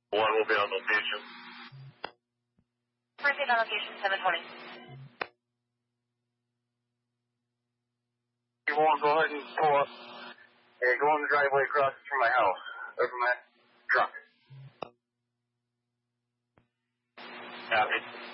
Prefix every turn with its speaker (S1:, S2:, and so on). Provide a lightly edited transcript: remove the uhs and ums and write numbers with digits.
S1: One will be on location.
S2: Proceed on location 720.
S1: You won't go ahead and pull up. Hey, go on the driveway across from my house. Or from my truck. Copy.